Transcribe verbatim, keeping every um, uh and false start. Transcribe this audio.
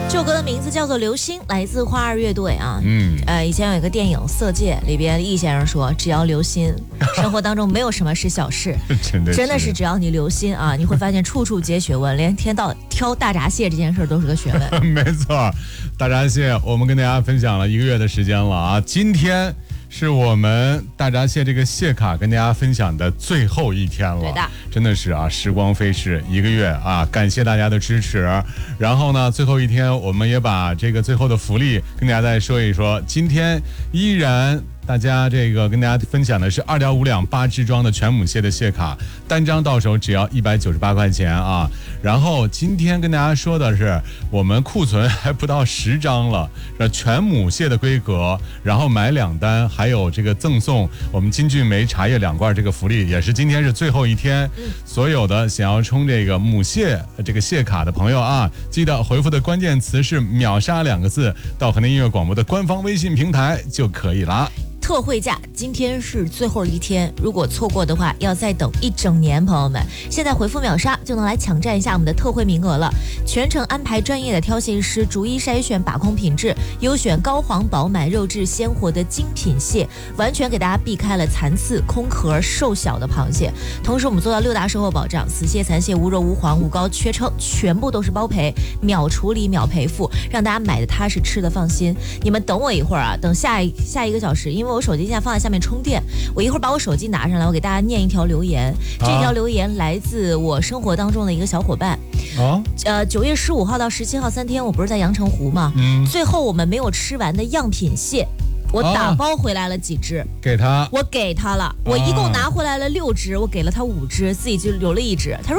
这首歌的名字叫做《流星》，来自花儿乐队啊。 嗯， 呃，以前有一个电影《色戒》，里边易先生说，只要留心，生活当中没有什么是小事， 真的真的是只要你留心啊，你会发现处处皆学问，连天到挑大闸蟹这件事都是个学问。 没错，大闸蟹我们跟大家分享了一个月的时间了啊，今天是我们大闸蟹这个蟹卡跟大家分享的最后一天了， 对的， 真的是啊，时光飞逝，一个月啊，感谢大家的支持。然后呢，最后一天我们也把这个最后的福利跟大家再说一说，今天依然。大家这个跟大家分享的是二点五两八支装的全母蟹的蟹卡，单张到手只要一百九十八块钱啊。然后今天跟大家说的是，我们库存还不到十张了，全母蟹的规格，然后买两单，还有这个赠送我们金骏眉茶叶两罐，这个福利也是今天是最后一天。所有的想要冲这个母蟹这个蟹卡的朋友啊，记得回复的关键词是秒杀两个字到河南音乐广播的官方微信平台就可以了。 特惠价，今天是最后一天，如果错过的话，要再等一整年。朋友们，现在回复秒杀就能来抢占一下我们的特惠名额了。全程安排专业的挑蟹师，逐一筛选把控品质，优选高黄饱满、肉质鲜活的精品蟹，完全给大家避开了残次、空壳、瘦小的螃蟹。同时，我们做到六大售后保障，死蟹、残蟹无肉、无黄、无膏、缺称，全部都是包赔，秒处理、秒赔付，让大家买的踏实，吃的放心。你们等我一会儿啊，等下一下一个小时，因为我手机现在放在下面充电，我一会儿把我手机拿上来，我给大家念一条留言。这条留言来自我生活当中的一个小伙伴。哦，呃，九月十五号到十七号三天，我不是在阳澄湖吗？嗯，最后我们没有吃完的样品蟹，我打包回来了几只， 给他， 我给他了，我一共拿回来了六只，我给了他五只，自己就留了一只。他说